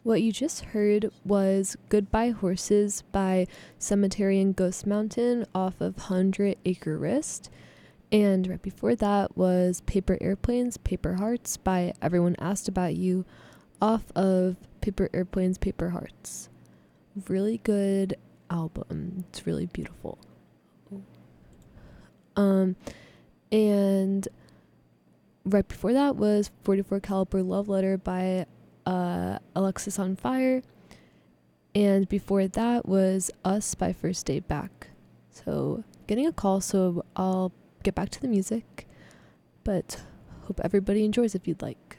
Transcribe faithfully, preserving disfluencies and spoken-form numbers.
What you just heard was Goodbye Horses by Cemetery and Ghost Mountain off of Hundred Acre Wrist. And right before that was Paper Airplanes, Paper Hearts by Everyone Asked About You off of Paper Airplanes, Paper Hearts. Really good album. It's really beautiful. Um, and right before that was forty-four Caliber Love Letter by uh, Alexis on Fire. And before that was Us by First Day Back. So getting a call, so I'll get back to the music, but hope everybody enjoys if you'd like.